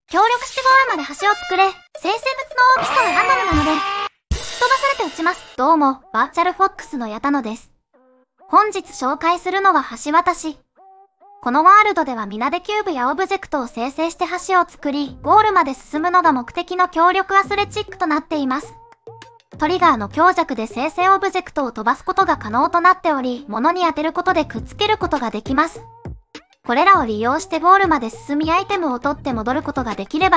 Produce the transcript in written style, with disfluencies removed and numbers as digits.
協力してゴールまで橋を作れ。生成物の大きさはランダムなので、吹っ飛ばされて落ちます。どうも、バーチャルフォックスの矢田野です。本日紹介するのは橋渡し。このワールドでは皆でキューブやオブジェクトを生成して橋を作り、ゴールまで進むのが目的の協力アスレチックとなっています。トリガーの強弱で生成オブジェクトを飛ばすことが可能となっており、物に当てることでくっつけることができます。これらを利用してゴールまで進みアイテムを取って戻ることができれば